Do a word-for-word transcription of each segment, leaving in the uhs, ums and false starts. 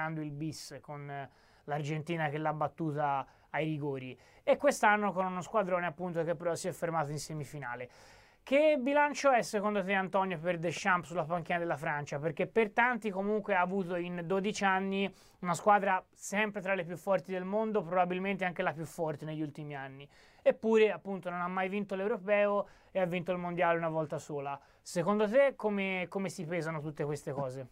giocando il bis con eh, l'Argentina che l'ha battuta ai rigori, e quest'anno con uno squadrone appunto che però si è fermato in semifinale. Che bilancio è secondo te, Antonio, per Deschamps sulla panchina della Francia? Perché per tanti comunque ha avuto in dodici anni una squadra sempre tra le più forti del mondo, probabilmente anche la più forte negli ultimi anni. Eppure appunto non ha mai vinto l'Europeo e ha vinto il Mondiale una volta sola. Secondo te come, come si pesano tutte queste cose?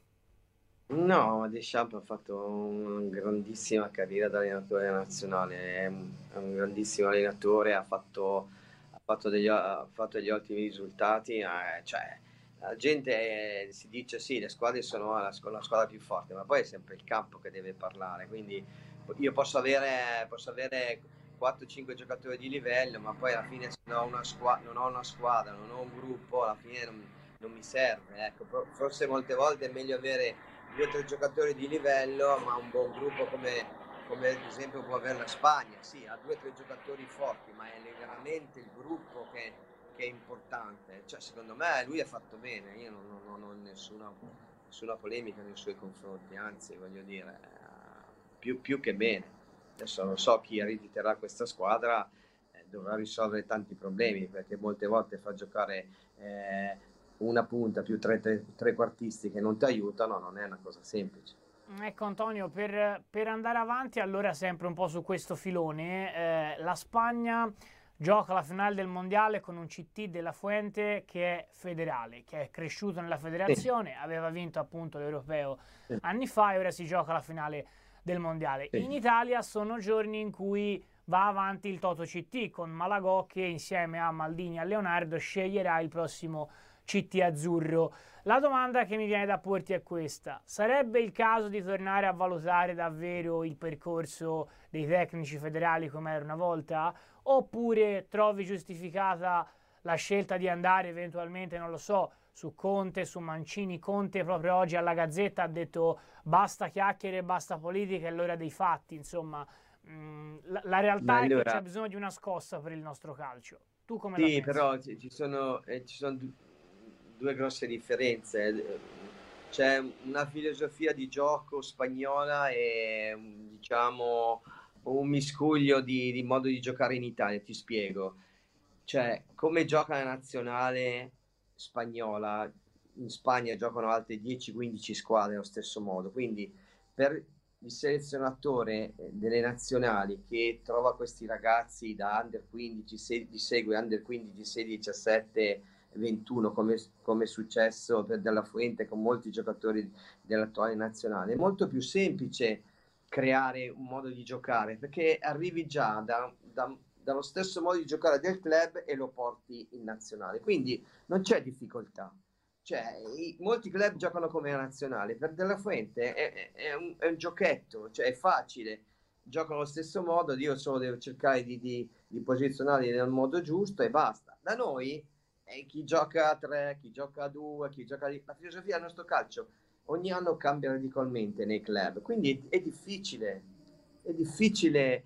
No, Deschamps ha fatto una grandissima carriera da allenatore nazionale, è un, è un grandissimo allenatore, ha fatto, ha fatto degli, ha fatto degli ottimi risultati, eh, cioè, la gente eh, si dice sì, le squadre sono la, squ- la squadra più forte, ma poi è sempre il campo che deve parlare, quindi io posso avere, posso avere quattro cinque giocatori di livello, ma poi alla fine se non ho una, squa- non ho una squadra, non ho un gruppo, alla fine non, non mi serve, ecco. Forse molte volte è meglio avere due o tre giocatori di livello, ma un buon gruppo come, come ad esempio può avere la Spagna. Sì, ha due o tre giocatori forti, ma è veramente il gruppo che, che è importante. Cioè, secondo me lui ha fatto bene, io non, non- non ho nessuna, nessuna polemica nei suoi confronti, anzi, voglio dire, eh, più, più che bene. Adesso non so chi erediterà questa squadra, eh, dovrà risolvere tanti problemi, perché molte volte fa giocare eh, una punta più tre, tre, trequartisti che non ti aiutano, non è una cosa semplice. Ecco Antonio, per, per andare avanti allora sempre un po' su questo filone, eh, la Spagna gioca la finale del mondiale con un C T della Fuente che è federale, che è cresciuto nella Sì, federazione, aveva vinto appunto l'Europeo sì, anni fa e ora si gioca la finale del mondiale. sì. In Italia sono giorni in cui va avanti il Toto C T con Malagò che insieme a Maldini e a Leonardo sceglierà il prossimo C T azzurro. La domanda che mi viene da porti è questa: sarebbe il caso di tornare a valutare davvero il percorso dei tecnici federali come era una volta? Oppure trovi giustificata la scelta di andare eventualmente, non lo so, su Conte, su Mancini? Conte proprio oggi alla Gazzetta ha detto basta chiacchiere, basta politica, è l'ora dei fatti, insomma. mh, la, la Ma realtà è che c'è allora, bisogno di una scossa per il nostro calcio. Tu come la sì, pensi? però ci ci sono, eh, ci sono du- due grosse differenze. C'è una filosofia di gioco spagnola e un- diciamo un miscuglio di, di modo di giocare in Italia. Ti spiego. Cioè, come gioca la nazionale spagnola, in Spagna giocano altre dieci quindici squadre allo stesso modo. Quindi per il selezionatore eh, delle nazionali che trova questi ragazzi da under quindici, se, li segue under quindici, sedici, diciassette, ventuno, come, come è successo per Della Fuente con molti giocatori dell'attuale nazionale. È molto più semplice creare un modo di giocare perché arrivi già da, da, dallo stesso modo di giocare del club e lo porti in nazionale. Quindi non c'è difficoltà. Cioè, i, molti club giocano come la nazionale. Per Della Fuente è, è, è, un, è un giochetto, cioè è facile. Giocano allo stesso modo, io solo devo cercare di, di, di posizionarli nel modo giusto e basta. Da noi è chi gioca a tre, chi gioca a due, chi gioca di... La filosofia del nostro calcio ogni anno cambia radikalmente nei club, quindi è, è difficile, è difficile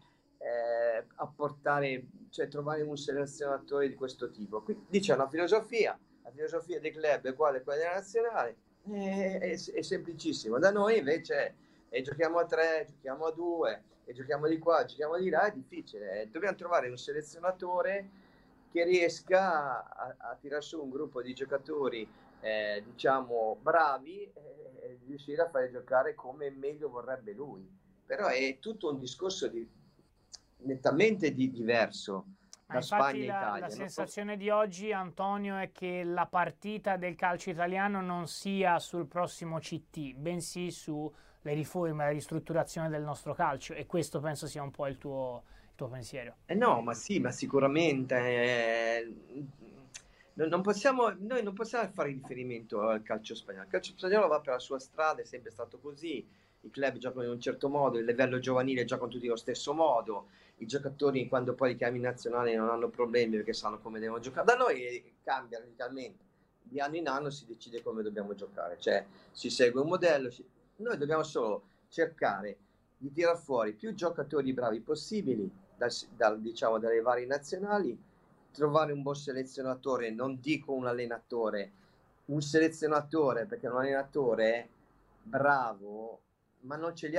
eh, apportare, cioè trovare un selezionatore di questo tipo. Quindi dice una filosofia, la filosofia dei club è uguale a quella della nazionale, è, è, è semplicissimo. Da noi invece eh, giochiamo a tre, giochiamo a due, e giochiamo di qua, giochiamo di là, è difficile. Eh. Dobbiamo trovare un selezionatore che riesca a, a tirare su un gruppo di giocatori eh, diciamo bravi e eh, riuscire a fare giocare come meglio vorrebbe lui. Però è tutto un discorso di, nettamente di, diverso Ma da infatti Spagna e la, la Italia. No? sensazione di oggi, Antonio, è che la partita del calcio italiano non sia sul prossimo C T, bensì sulle riforme, la ristrutturazione del nostro calcio, e questo penso sia un po' il tuo, il tuo pensiero. Eh no, ma sì, ma sicuramente eh, non, non possiamo, noi non possiamo fare riferimento al calcio spagnolo. Il calcio spagnolo va per la sua strada, è sempre stato così. I club giocano in un certo modo, il livello giovanile giocano tutti allo stesso modo. I giocatori, quando poi li chiami in nazionale, non hanno problemi perché sanno come devono giocare. Da noi eh, cambia radicalmente. Di anno in anno si decide come dobbiamo giocare, cioè si segue un modello. si- Noi dobbiamo solo cercare di tirar fuori più giocatori bravi possibili dal- dal- diciamo, dalle varie nazionali, trovare un buon selezionatore, non dico un allenatore, un selezionatore, perché un allenatore bravo, ma non ce li ha